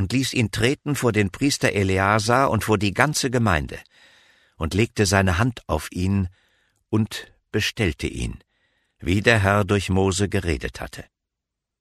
und ließ ihn treten vor den Priester Eleasar und vor die ganze Gemeinde und legte seine Hand auf ihn und bestellte ihn, wie der Herr durch Mose geredet hatte.